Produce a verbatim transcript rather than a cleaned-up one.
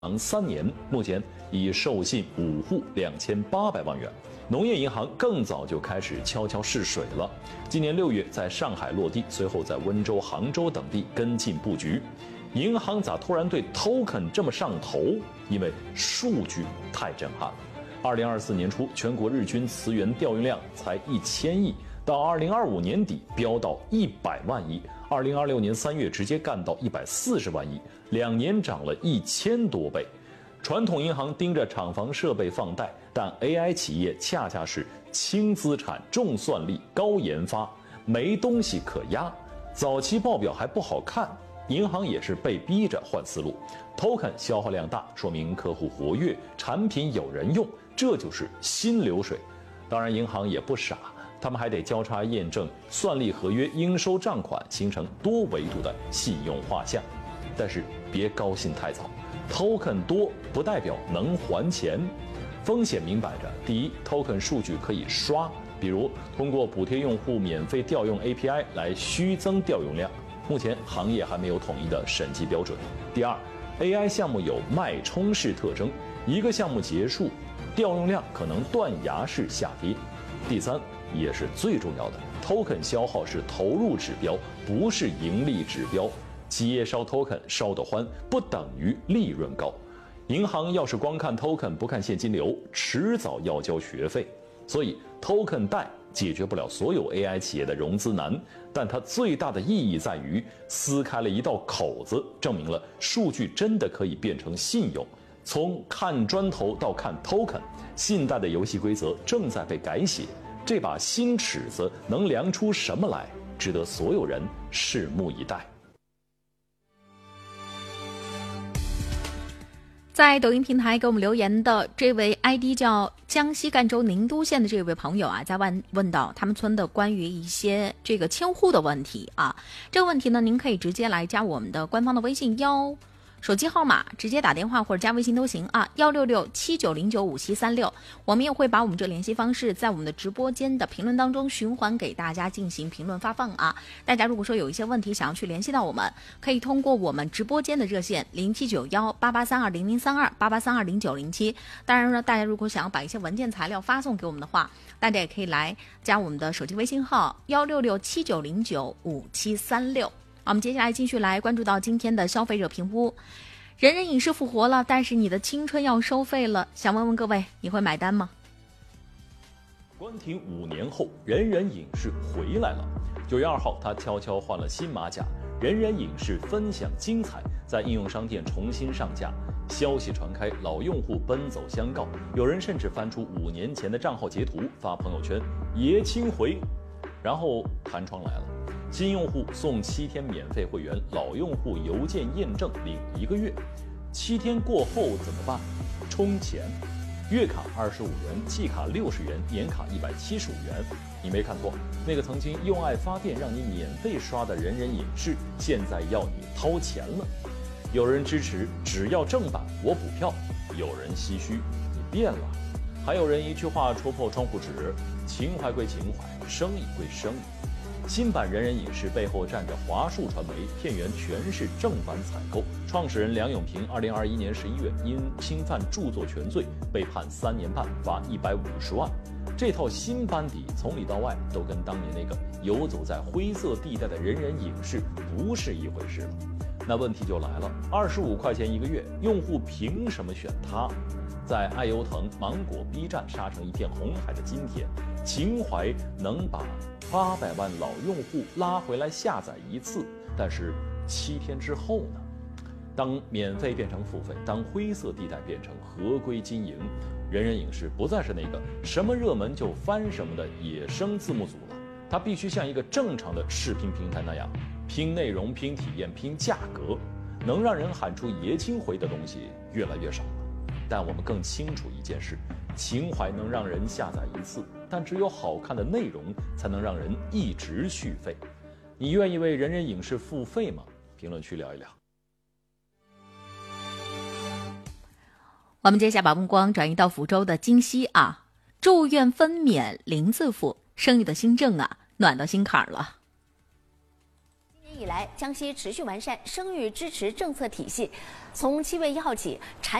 三年，目前已授信五户两千八百万元。农业银行更早就开始悄悄试水了，今年六月在上海落地，随后在温州、杭州等地跟进布局。银行咋突然对 token 这么上头？因为数据太震撼了。二零二四年初，全国日均词源调用量才一千亿，到二零二五年底飙到一百万亿，二零二六年三月直接干到一百四十万亿，两年涨了一千多倍。传统银行盯着厂房设备放贷，但 A I 企业恰恰是轻资产、重算力、高研发，没东西可压。早期报表还不好看，银行也是被逼着换思路。token 消耗量大，说明客户活跃，产品有人用，这就是新流水。当然，银行也不傻，他们还得交叉验证算力合约、应收账款，形成多维度的信用画像。但是别高兴太早。token 多不代表能还钱，风险明摆着。第一 ，token 数据可以刷，比如通过补贴用户免费调用 A P I 来虚增调用量，目前行业还没有统一的审计标准。第二 ，A I 项目有脉冲式特征，一个项目结束，调用量可能断崖式下跌。第三，也是最重要的 ，token 消耗是投入指标，不是盈利指标。企业烧 token 烧得欢，不等于利润高。银行要是光看 token 不看现金流，迟早要交学费。所以 token 贷解决不了所有 A I 企业的融资难，但它最大的意义在于撕开了一道口子，证明了数据真的可以变成信用。从看砖头到看 token， 信贷的游戏规则正在被改写。这把新尺子能量出什么来，值得所有人拭目以待。 在抖音平台给我们留言的这位 I D 叫江西赣州宁都县的这位朋友啊，在问问到他们村的关于一些这个迁户的问题啊。这个问题呢，您可以直接来加我们的官方的微信幺。手机号码直接打电话或者加微信都行啊，幺六六七九零九五七三六，我们也会把我们这联系方式在我们的直播间的评论当中循环给大家进行评论发放啊。大家如果说有一些问题想要去联系到我们，可以通过我们直播间的热线零七九幺八八三二零零三二八八三二零九零七。当然呢，大家如果想要把一些文件材料发送给我们的话，大家也可以来加我们的手机微信号幺六六七九零九五七三六。我们接下来继续来关注到今天的消费者评估。人人影视复活了，但是你的青春要收费了，想问问各位，你会买单吗？ 关停五年后，人人影视回来了。九月二号，他悄悄换了新马甲，人人影视分享精彩，在应用商店重新上架。消息传开，老用户奔走相告，有人甚至翻出五年前的账号截图发朋友圈，爷青回。然后弹窗来了。新用户送七天免费会员，老用户邮件验证领一个月。七天过后怎么办？充钱，月卡二十五元，季卡六十元，年卡一百七十五元。你没看错，那个曾经用爱发电让你免费刷的人人影视，现在要你掏钱了。有人支持只要正版我补票，有人唏嘘你变了，还有人一句话戳破窗户纸：情怀归情怀，生意归生意。新版人人影视背后站着华数传媒，片源全是正版采购。创始人梁永平，二零二一年十一月因侵犯著作权罪被判三年半，罚一百五十万。这套新班底从里到外都跟当年那个游走在灰色地带的人人影视不是一回事了。那问题就来了，二十五块钱一个月，用户凭什么选它？在爱优腾、芒果、B 站杀成一片红海的今天，情怀能把八百万老用户拉回来下载一次，但是七天之后呢？当免费变成付费，当灰色地带变成合规经营，人人影视不再是那个什么热门就翻什么的野生字幕组了，它必须像一个正常的视频平台那样，拼内容、拼体验、拼价格，能让人喊出爷青回的东西越来越少了。但我们更清楚一件事，情怀能让人下载一次，但只有好看的内容才能让人一直续费。你愿意为人人影视付费吗？评论区聊一聊。 我们接下把目光转移到福州的金溪啊，住院分娩零自付，生育的新政啊，暖到心坎儿了。 以来，江西持续完善生育支持政策体系，从七月一号起，产